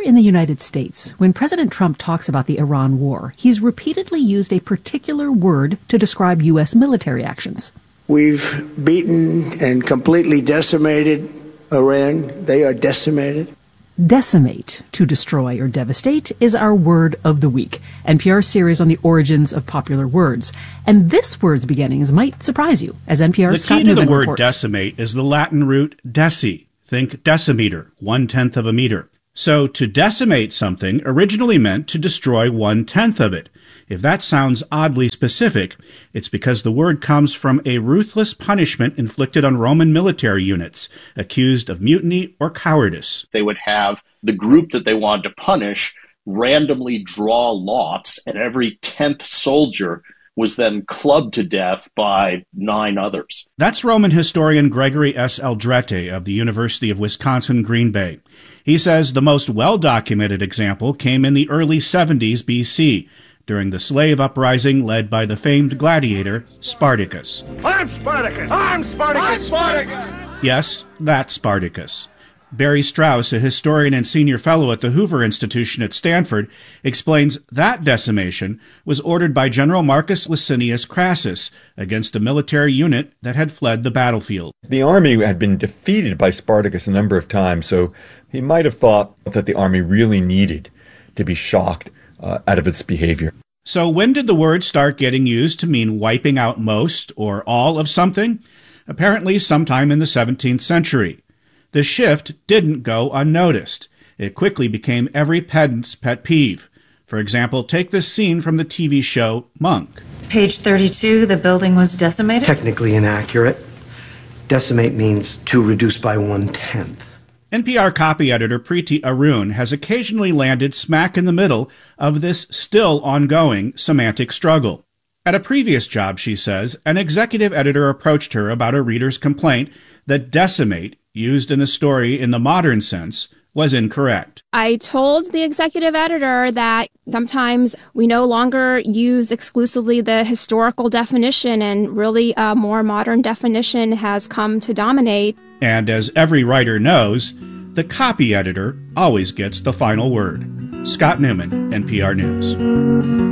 in the United States, when President Trump talks about the Iran war, he's repeatedly used a particular word to describe U.S. military actions. We've beaten and completely decimated Iran. They are decimated. Decimate, to destroy or devastate, is our word of the week, NPR's series on the origins of popular words. And this word's beginnings might surprise you, as NPR's Scott Newman reports. The key to the word decimate is the Latin root deci. Think decimeter, 1/10 of a meter. So to decimate something originally meant to destroy 1/10 of it. If that sounds oddly specific, it's because the word comes from a ruthless punishment inflicted on Roman military units accused of mutiny or cowardice. They would have the group that they wanted to punish randomly draw lots, and every 10th soldier was then clubbed to death by 9 others. That's Roman historian Gregory S. Aldrete of the University of Wisconsin-Green Bay. He says the most well-documented example came in the early 70s B.C., during the slave uprising led by the famed gladiator Spartacus. I'm Spartacus! I'm Spartacus! I'm Spartacus! Yes, that Spartacus. Barry Strauss, a historian and senior fellow at the Hoover Institution at Stanford, explains that decimation was ordered by General Marcus Licinius Crassus against a military unit that had fled the battlefield. The army had been defeated by Spartacus a number of times, so he might have thought that the army really needed to be shocked out of its behavior. So when did the word start getting used to mean wiping out most or all of something? Apparently sometime in the 17th century. The shift didn't go unnoticed. It quickly became every pedant's pet peeve. For example, take this scene from the TV show Monk. Page 32, the building was decimated? Technically inaccurate. Decimate means to reduce by 1/10. NPR copy editor Preeti Arun has occasionally landed smack in the middle of this still ongoing semantic struggle. At a previous job, she says, an executive editor approached her about a reader's complaint that decimate, used in a story in the modern sense, was incorrect. I told the executive editor that sometimes we no longer use exclusively the historical definition, and really a more modern definition has come to dominate. And as every writer knows, the copy editor always gets the final word. Scott Newman, NPR News.